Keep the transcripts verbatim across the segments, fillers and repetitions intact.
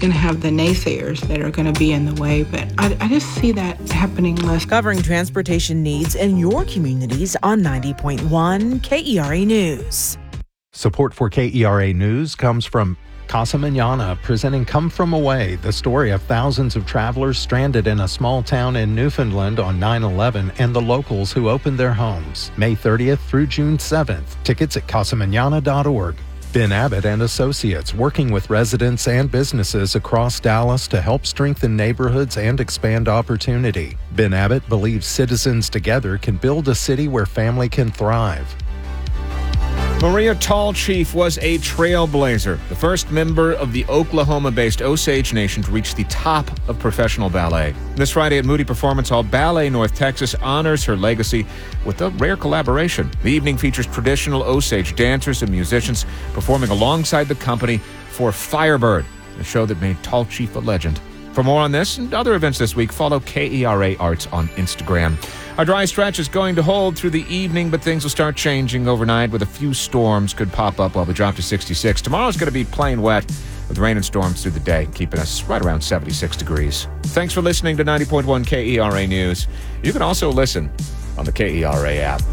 going to have the naysayers that are going to be in the way, but I, I just see that happening less. Covering transportation needs in your communities on ninety point one K E R A News. Support for K E R A News comes from Casa Manana, presenting Come From Away, the story of thousands of travelers stranded in a small town in Newfoundland on nine eleven and the locals who opened their homes. May thirtieth through June seventh. Tickets at casa manana dot org. Ben Abbott and Associates, working with residents and businesses across Dallas to help strengthen neighborhoods and expand opportunity. Ben Abbott believes citizens together can build a city where family can thrive. Maria Tallchief was a trailblazer, the first member of the Oklahoma-based Osage Nation to reach the top of professional ballet. This Friday at Moody Performance Hall, Ballet North Texas honors her legacy with a rare collaboration. The evening features traditional Osage dancers and musicians performing alongside the company for Firebird, the show that made Tallchief a legend. For more on this and other events this week, follow K E R A Arts on Instagram. Our dry stretch is going to hold through the evening, but things will start changing overnight with a few storms could pop up while we drop to sixty-six. Tomorrow's going to be plain wet with rain and storms through the day, keeping us right around seventy-six degrees. Thanks for listening to ninety point one K E R A News. You can also listen on the K E R A app.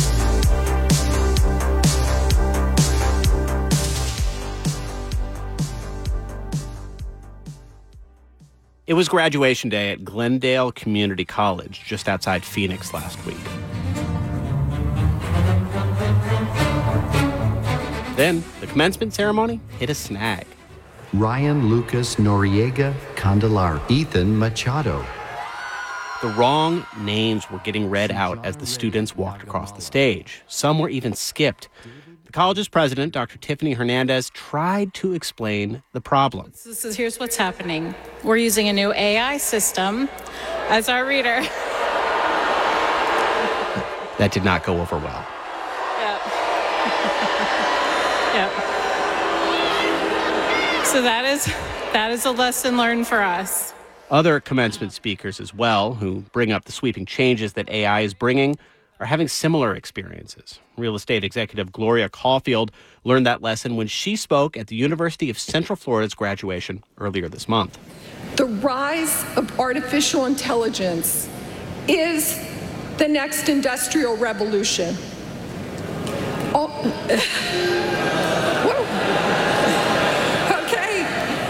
It was graduation day at Glendale Community College, just outside Phoenix last week. Then, the commencement ceremony hit a snag. Ryan Lucas Noriega Candelar, Ethan Machado. The wrong names were getting read out as the students walked across the stage. Some were even skipped. The college's president, Doctor Tiffany Hernandez, tried to explain the problem. This is, here's what's happening. We're using a new A I system as our reader. That did not go over well. Yep. Yep. So that is that is a lesson learned for us. Other commencement speakers as well, who bring up the sweeping changes that A I is bringing, are having similar experiences. Real estate executive Gloria Caulfield learned that lesson when she spoke at the University of Central Florida's graduation earlier this month. The rise of artificial intelligence is the next industrial revolution. Oh, okay,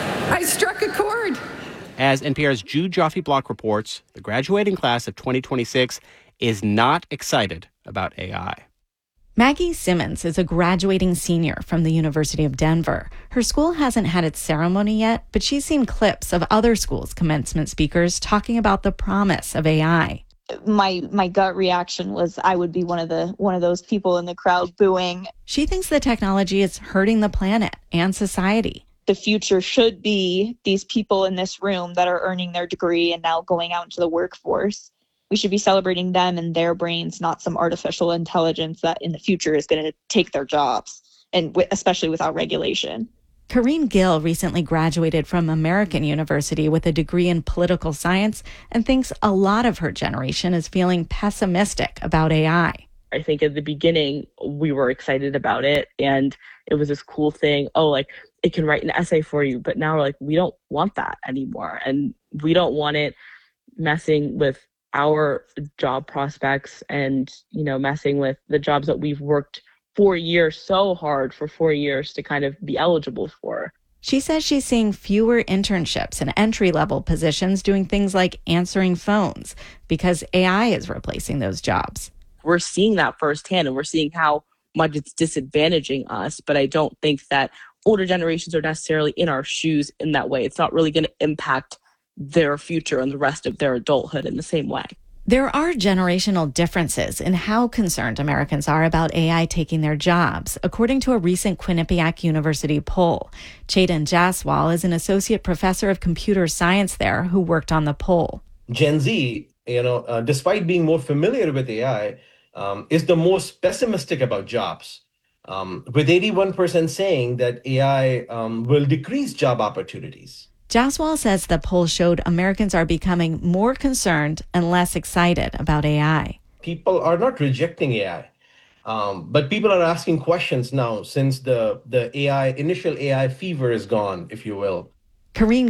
I struck a chord. As N P R's Jude Joffe-Block reports, the graduating class of twenty twenty-six is not excited about A I. Maggie Simmons is a graduating senior from the University of Denver. Her school hasn't had its ceremony yet, but she's seen clips of other schools' commencement speakers talking about the promise of A I. My my gut reaction was I would be one of the one of those people in the crowd booing. She thinks the technology is hurting the planet and society. The future should be these people in this room that are earning their degree and now going out into the workforce. We should be celebrating them and their brains, not some artificial intelligence that in the future is going to take their jobs, and w- especially without regulation. Kareen Gill recently graduated from American University with a degree in political science and thinks a lot of her generation is feeling pessimistic about A I. I think at the beginning, we were excited about it, and it was this cool thing. Oh, like, it can write an essay for you. But now we're like, we don't want that anymore. And we don't want it messing with our job prospects and, you know, messing with the jobs that we've worked four years so hard for four years to kind of be eligible for. She says she's seeing fewer internships and entry-level positions doing things like answering phones because A I is replacing those jobs. We're seeing that firsthand, and we're seeing how much it's disadvantaging us. But I don't think that older generations are necessarily in our shoes in that way. It's not really going to impact their future and the rest of their adulthood in the same way. There are generational differences in how concerned Americans are about A I taking their jobs, according to a recent Quinnipiac University poll. Chetan Jaswal is an associate professor of computer science there who worked on the poll. Gen Z, you know, uh, despite being more familiar with A I, um, is the most pessimistic about jobs, um, with eighty-one percent saying that A I um, will decrease job opportunities. Jaswal says the poll showed Americans are becoming more concerned and less excited about A I. People are not rejecting A I, um, but people are asking questions now since the, the A I, initial A I fever is gone, if you will. Kareen